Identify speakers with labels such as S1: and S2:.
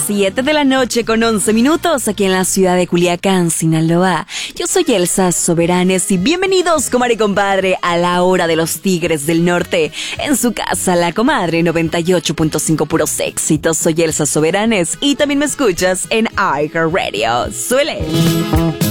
S1: 7 de la noche con 11 minutos aquí en la ciudad de Culiacán, Sinaloa. Yo soy Elsa Soberanes y bienvenidos, comadre y compadre, a la hora de los Tigres del Norte. En su casa, La Comadre 98.5 puros éxitos. Soy Elsa Soberanes y también me escuchas en iHeartRadio. ¡Suele!